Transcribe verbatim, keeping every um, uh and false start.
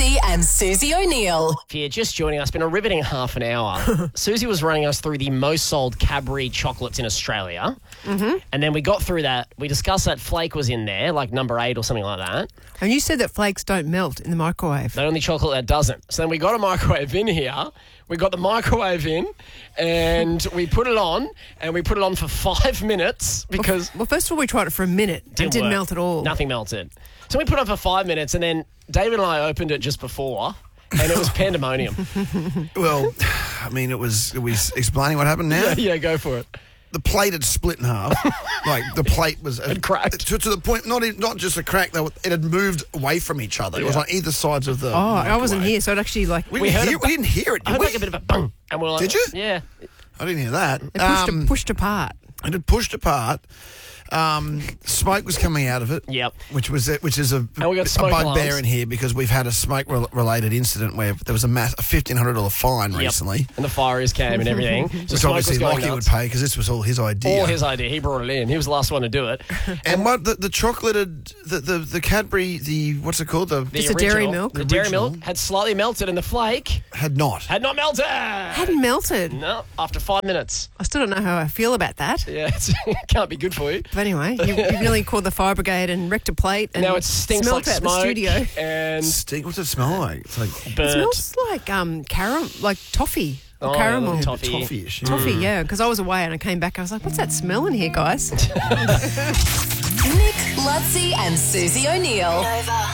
Lutzi and Susie O'Neill. If you're just joining us, been a riveting half an hour. Susie was running us through the most sold Cadbury chocolates in Australia. Mm-hmm. And then we got through that. We discussed that Flake was in there, like number eight or something like that. And you said that flakes don't melt in the microwave. The only chocolate that doesn't. So then we got a microwave in here. We got the microwave in and we put it on and we put it on for five minutes because... Well, first of all, we tried it for a minute. Didn't it didn't work. melt at all. Nothing melted. So we put it on for five minutes and then David and I opened it just before and it was pandemonium. Well, I mean, it was, are we explaining what happened now? Yeah, yeah, go for it. The plate had split in half. Like, the plate was... It cracked. To, to the point, not even, not just a crack, though, it had moved away from each other. It was Yeah. on either sides of the Oh, I microwave. wasn't here, so it actually, like... We, We didn't, heard hear, it- we didn't hear it, I did heard we? like a bit of a bung. And we're like, Did you? Yeah. I didn't hear that. It pushed, Um, pushed apart. It had pushed apart. Um, smoke was coming out of it. Yep. Which was it, which is a, And we got a smoke bugbear alarms. in here because we've had a smoke-related incident where there was a mass a fifteen hundred dollars fine Yep. recently, And the fires came and everything. So which smoke was obviously going Lockie would nuts. pay because this was all his idea. All his idea. He brought it in. He was the last one to do it. And what the, the chocolate, had, the, the the Cadbury, the what's it called? The, The Just a dairy original- milk? The dairy Original. milk had slightly melted and the flake had not. had not melted. Hadn't melted. No, after five minutes. I still don't know how I feel about that. Yeah, it's, it can't be good for you. But anyway, you, you've nearly called the fire brigade and wrecked a plate and Now it stinks smelt like out smoke the studio. and Stink. What's it smell like? It's like It burnt. smells like um caram, like toffee or Oh, yeah, caramel. like toffee. toffee-ish. yeah. Toffee, yeah, because I was away and I came back. I was like, what's that smell in here, guys? Nick, Lutzi and Susie O'Neill. Nova.